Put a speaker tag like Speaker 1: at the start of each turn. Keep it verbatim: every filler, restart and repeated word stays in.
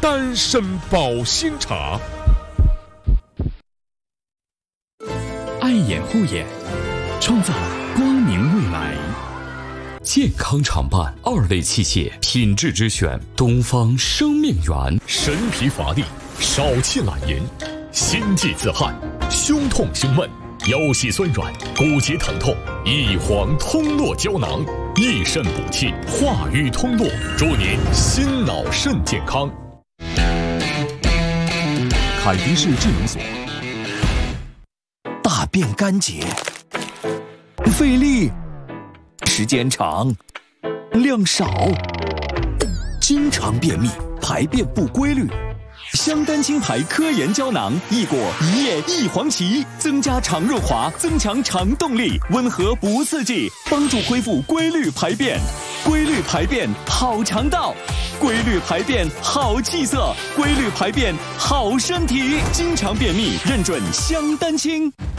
Speaker 1: 丹参保心茶。
Speaker 2: 爱眼护眼，创造光明未来。健康常伴二类器械品质之选，东方生命源。
Speaker 3: 神疲乏力，少气懒言，心悸自汗，胸痛胸闷，腰膝酸软，骨节疼痛，益黄通络胶囊，益肾补气，化瘀通络，祝您心脑肾健康。
Speaker 4: 凯迪士智能锁。大便干结，费力，时间长，量少，经常便秘，排便不规律。香丹清牌科研胶囊，益果一叶益黄芪，增加肠润滑，增强肠动力，温和不刺激，帮助恢复规律排便。规律排便好肠道，规律排便好气色，规律排便好身体。经常便秘，认准香丹清。